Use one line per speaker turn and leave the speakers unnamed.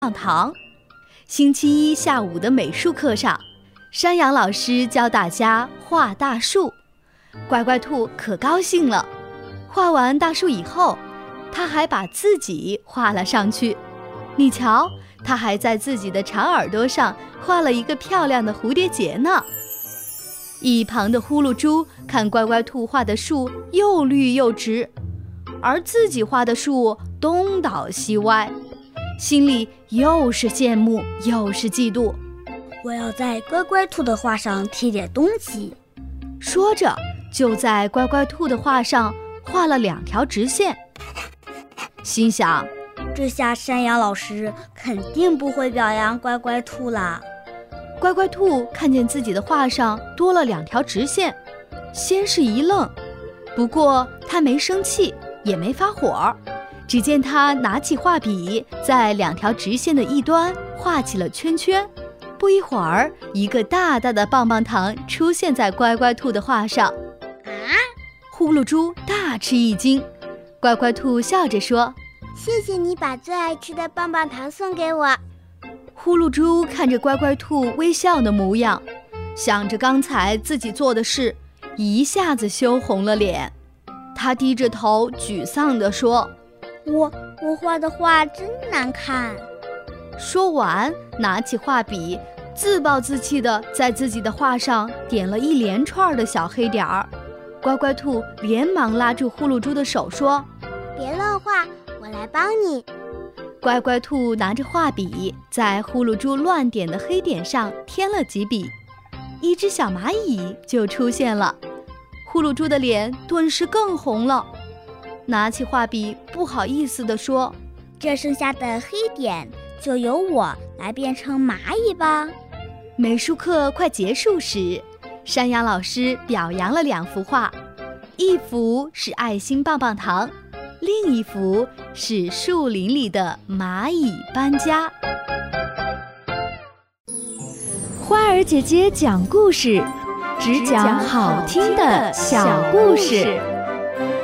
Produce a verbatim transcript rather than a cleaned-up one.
棒糖。星期一下午的美术课上，山羊老师教大家画大树，乖乖兔可高兴了。画完大树以后，他还把自己画了上去。你瞧，他还在自己的长耳朵上画了一个漂亮的蝴蝶结呢。一旁的呼噜猪看乖乖兔画的树又绿又直，而自己画的树东倒西歪，心里又是羡慕又是嫉妒。
我要在乖乖兔的画上贴点东西。
说着，就在乖乖兔的画上画了两条直线，心想，
这下山羊老师肯定不会表扬乖乖兔啦。
乖乖兔看见自己的画上多了两条直线，先是一愣，不过他没生气，也没发火。只见他拿起画笔，在两条直线的一端画起了圈圈。不一会儿，一个大大的棒棒糖出现在乖乖兔的画上。
啊！
呼噜猪大吃一惊。乖乖兔笑着说：“
谢谢你把最爱吃的棒棒糖送给我。”
呼噜猪看着乖乖兔微笑的模样，想着刚才自己做的事，一下子羞红了脸。他低着头沮丧地说：“
我我画的画真难看。”
说完，拿起画笔，自暴自弃地在自己的画上点了一连串的小黑点儿。乖乖兔连忙拉住呼噜猪的手说：“
别乱画，我来帮你。”
乖乖兔拿着画笔，在呼噜猪乱点的黑点上添了几笔，一只小蚂蚁就出现了。呼噜猪的脸顿时更红了，拿起画笔，不好意思地说：“
这剩下的黑点就由我来变成蚂蚁吧。”
美术课快结束时，山羊老师表扬了两幅画，一幅是爱心棒棒糖，另一幅是树林里的蚂蚁搬家。
花儿姐姐讲故事，只讲好听的小故事。